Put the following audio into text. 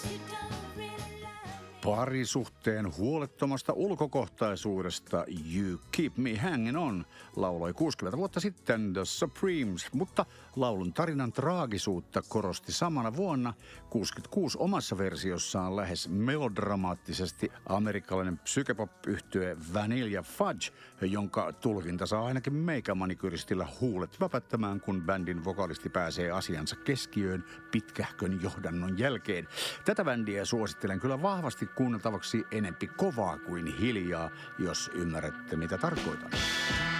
Parisuhteen huolettomasta ulkokohtaisuudesta You Keep Me Hanging On lauloi 60 vuotta sitten The Supremes, mutta laulun tarinan traagisuutta korosti samana vuonna 66 omassa versiossaan lähes melodramaattisesti amerikkalainen psykepop-yhtye Vanilla Fudge, jonka tulkinta saa ainakin meikämanikyristillä huulet väpättämään, kun bändin vokalisti pääsee asiansa keskiöön pitkähkön johdannon jälkeen. Tätä bändiä suosittelen kyllä vahvasti kuunneltavaksi enempi kovaa kuin hiljaa, jos ymmärrätte mitä tarkoitan.